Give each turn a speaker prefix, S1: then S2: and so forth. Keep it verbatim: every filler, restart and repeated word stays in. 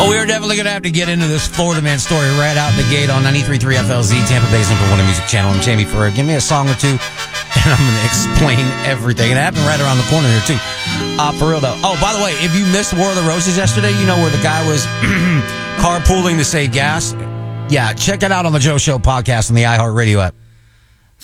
S1: Oh, we are definitely going to have to get into this Florida man story right out the gate on ninety-three point three F L Z, Tampa Bay's number one music channel. I'm Jamie Ferrer. Give me a song or two, and I'm going to explain everything. And it happened right around the corner here, too. Uh, for real, though. Oh, by the way, if you missed War of the Roses yesterday, you know where the guy was carpooling to save gas? Yeah, check it out on the Joe Show podcast on the iHeartRadio app.